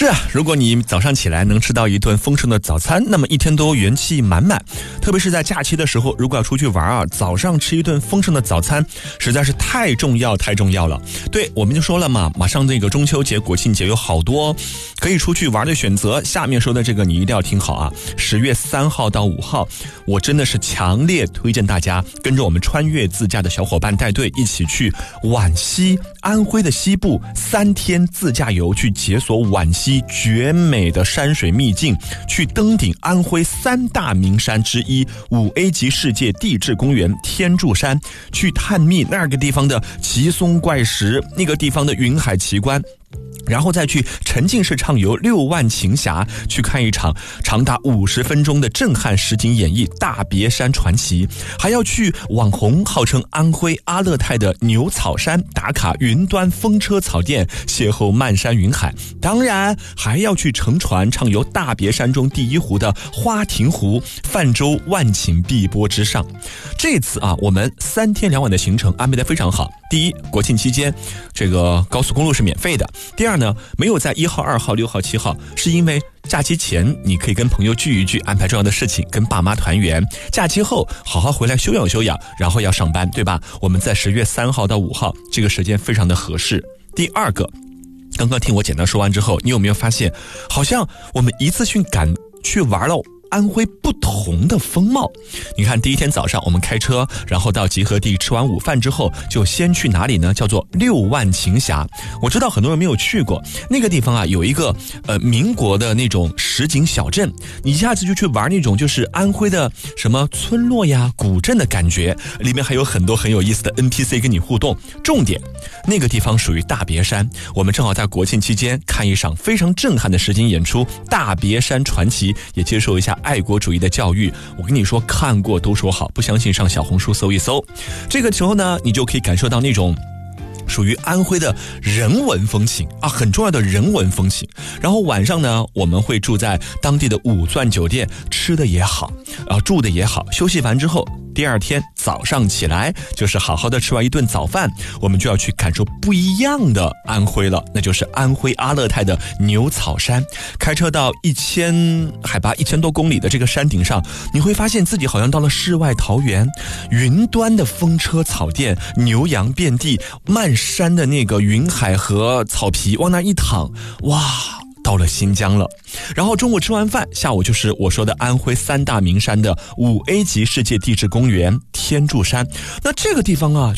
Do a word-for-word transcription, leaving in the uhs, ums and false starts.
是啊，如果你早上起来能吃到一顿丰盛的早餐，那么一天都元气满满。特别是在假期的时候，如果要出去玩啊，早上吃一顿丰盛的早餐实在是太重要太重要了。对，我们就说了嘛，马上这个中秋节国庆节有好多可以出去玩的选择，下面说的这个你一定要听好啊。十月三号到五号，我真的是强烈推荐大家跟着我们穿越自驾的小伙伴带队一起去皖西安徽的西部三天自驾游，去解锁皖西绝美的山水秘境，去登顶安徽三大名山之一五 A 级世界地质公园天柱山，去探秘那个地方的奇松怪石，那个地方的云海奇观，然后再去沉浸式畅游六万琴峡，去看一场长达五十分钟的震撼实景演绎大别山传奇，还要去网红号称安徽阿勒泰的牛草山打卡云端风车草甸，邂逅漫山云海，当然还要去乘船畅游大别山中第一湖的花亭湖，泛舟万顷碧波之上。这次啊，我们三天两晚的行程安排得非常好。第一，国庆期间这个高速公路是免费的。第二呢，没有在一号、二号、六号、七号，是因为假期前你可以跟朋友聚一聚，安排重要的事情，跟爸妈团圆。假期后好好回来休养休养，然后要上班，对吧？我们在十月三号到五号这个时间非常的合适。第二个，刚刚听我简单说完之后，你有没有发现，好像我们一次性赶去玩了安徽不同的风貌？你看，第一天早上我们开车，然后到集合地吃完午饭之后，就先去哪里呢？叫做六万琴峡。我知道很多人没有去过那个地方啊，有一个呃民国的那种实景小镇，你一下子就去玩那种就是安徽的什么村落呀、古镇的感觉，里面还有很多很有意思的 N P C 跟你互动。重点，那个地方属于大别山，我们正好在国庆期间看一场非常震撼的实景演出《大别山传奇》，也接受一下爱国主义的教育。我跟你说，看过都说好，不相信上小红书搜一搜。这个时候呢，你就可以感受到那种属于安徽的人文风情啊，很重要的人文风情。然后晚上呢，我们会住在当地的五钻酒店，吃的也好，然后住的也好。休息完之后，第二天早上起来，就是好好的吃完一顿早饭，我们就要去感受不一样的安徽了，那就是安徽阿勒泰的牛草山。开车到一千海拔一千多公里的这个山顶上，你会发现自己好像到了世外桃源，云端的风车草甸，牛羊遍地，漫山的那个云海和草皮，往那一躺，哇，到了新疆了。然后中午吃完饭，下午就是我说的安徽三大名山的五 A 级世界地质公园天柱山。那这个地方啊，